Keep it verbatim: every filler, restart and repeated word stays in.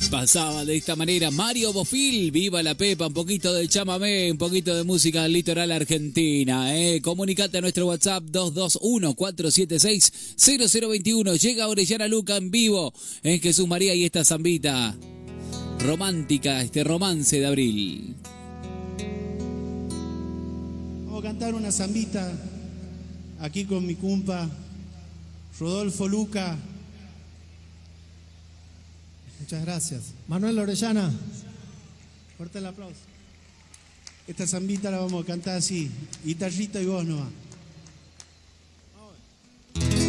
Pasaba de esta manera Mario Bofil, viva la Pepa, un poquito de chamamé, un poquito de música del litoral argentina. Eh. Comunicate a nuestro WhatsApp dos dos uno, cuatro siete seis, cero cero dos uno. Llega Orellana Luca en vivo en Jesús María y esta zambita romántica, este romance de abril. Vamos a cantar una zambita aquí con mi cumpa Rodolfo Luca. Muchas gracias. Manuel Orellana, fuerte el aplauso. Esta zambita la vamos a cantar así, guitarrita y voz nomás.